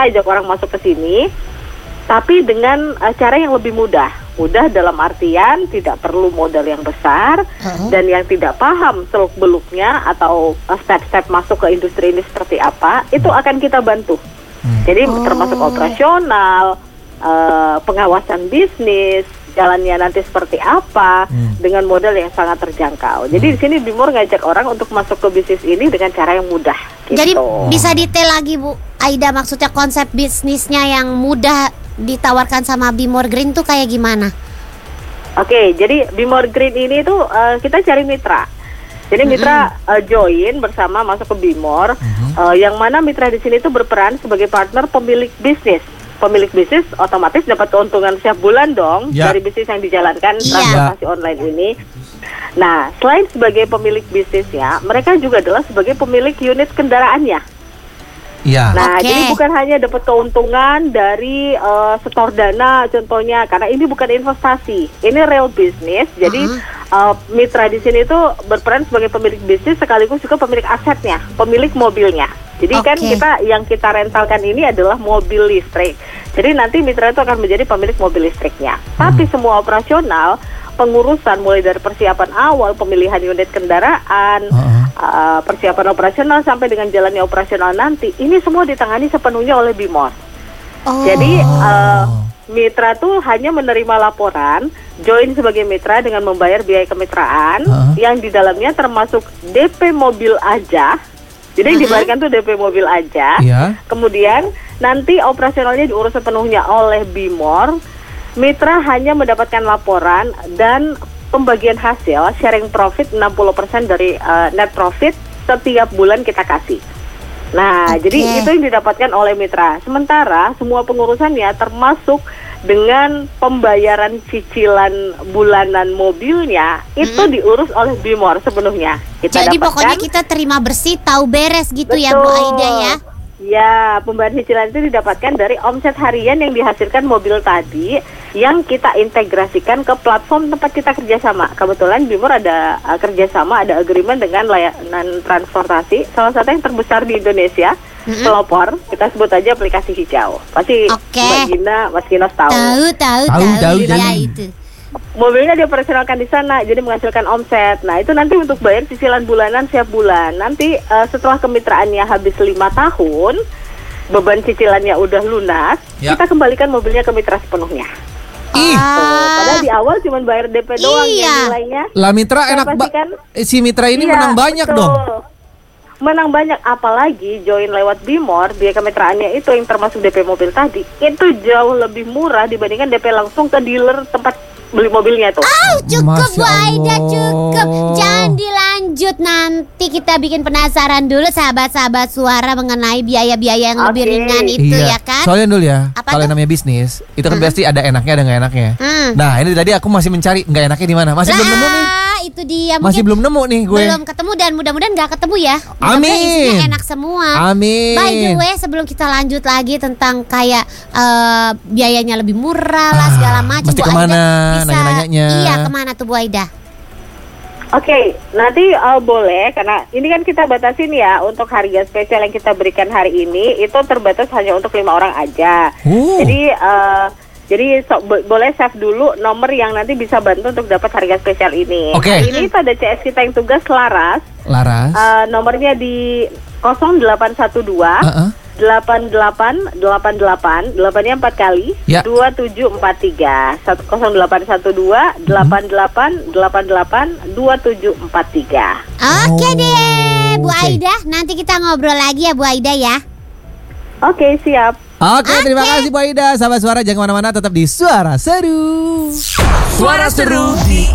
ngajak orang masuk ke sini, tapi dengan cara yang lebih mudah. Mudah dalam artian tidak perlu modal yang besar, dan yang tidak paham seluk-beluknya atau step-step masuk ke industri ini seperti apa, itu akan kita bantu. Jadi termasuk operasional, pengawasan bisnis, jalannya nanti seperti apa, dengan modal yang sangat terjangkau. Jadi di sini Bimor ngajak orang untuk masuk ke bisnis ini dengan cara yang mudah. Gitu. Jadi bisa detail lagi Bu Aida, maksudnya konsep bisnisnya yang mudah ditawarkan sama Bimor Green tuh kayak gimana? Oke, jadi Bimor Green ini tuh kita cari mitra. Jadi mitra join bersama masuk ke Bimor, yang mana mitra di sini tuh berperan sebagai partner pemilik bisnis. Pemilik bisnis otomatis dapat keuntungan setiap bulan dong dari bisnis yang dijalankan transportasi online ini. Nah, selain sebagai pemilik bisnisnya, mereka juga adalah sebagai pemilik unit kendaraannya. Nah, jadi bukan hanya dapat keuntungan dari setor dana contohnya, karena ini bukan investasi, ini real business. Jadi mitra di sini itu berperan sebagai pemilik bisnis sekaligus juga pemilik asetnya, pemilik mobilnya. Jadi kan yang kita rentalkan ini adalah mobil listrik. Jadi nanti mitra itu akan menjadi pemilik mobil listriknya. Tapi semua operasional, pengurusan mulai dari persiapan awal, pemilihan unit kendaraan, persiapan operasional sampai dengan jalannya operasional nanti, ini semua ditangani sepenuhnya oleh Bimor. Jadi mitra tuh hanya menerima laporan, join sebagai mitra dengan membayar biaya kemitraan, yang di dalamnya termasuk DP mobil aja. Jadi yang dibayarkan tuh DP mobil aja. Kemudian nanti operasionalnya diurus sepenuhnya oleh Bimor. Mitra hanya mendapatkan laporan dan pembagian hasil, sharing profit 60% dari net profit setiap bulan kita kasih. Nah, jadi itu yang didapatkan oleh mitra. Sementara semua pengurusannya termasuk dengan pembayaran cicilan bulanan mobilnya itu diurus oleh Bimor sepenuhnya. Jadi pokoknya kita terima bersih, tahu beres gitu. Betul. Ya Bu Aida ya. Ya, pembayaran cicilan itu didapatkan dari omset harian yang dihasilkan mobil tadi, yang kita integrasikan ke platform tempat kita kerjasama. Kebetulan Bimor ada kerjasama, ada agreement dengan layanan transportasi salah satu yang terbesar di Indonesia, pelopor. Kita sebut aja aplikasi hijau. Pasti Mbak Gina, Mas Ginos tahu. Tahu ya itu. Mobilnya dioperasionalkan di sana, jadi menghasilkan omset. Nah, itu nanti untuk bayar cicilan bulanan setiap bulan. Nanti setelah kemitraannya habis 5 tahun, beban cicilannya udah lunas, kita kembalikan mobilnya ke mitra sepenuhnya. Padahal di awal cuma bayar DP doang, yang nilainya. Lah mitra enak si mitra ini menang banyak dong. Menang banyak, apalagi join lewat Bimor, biaya kemitraannya itu yang termasuk DP mobil tadi, itu jauh lebih murah dibandingkan DP langsung ke dealer tempat beli mobilnya tuh. Cukup Bu Aida, cukup. Jangan dilanjut, nanti kita bikin penasaran dulu sahabat-sahabat Suara mengenai biaya-biaya yang lebih ringan itu ya kan. Soalnya dulu ya, kalau namanya bisnis itu kan pasti ada enaknya ada nggak enaknya. Nah ini tadi aku masih mencari nggak enaknya di mana, masih belum nemu nih. Itu dia. Masih belum nemu nih gue. Belum ketemu dan mudah-mudahan nggak ketemu ya. Amin. Isinya enak semua. Amin. By the way, sebelum kita lanjut lagi tentang kayak biayanya lebih murah lah segala macam. Mesti kemana nanya-nanyanya? Iya, kemana tuh Bu Aida? Oke, nanti boleh, karena ini kan kita batasin ya, untuk harga spesial yang kita berikan hari ini itu terbatas hanya untuk 5 orang aja. Jadi boleh save dulu nomor yang nanti bisa bantu untuk dapat harga spesial ini. Hari ini pada CS kita yang tugas Laras. Nomornya di 0812 8888 8-nya 4 kali 2743 0812 8888 2743. Oke deh Bu Aida, nanti kita ngobrol lagi ya Bu Aida ya. Oke, siap. Oke, terima kasih Bu Aida. Sahabat Suara jangan kemana-mana, tetap di Suara Seru. Suara Seru di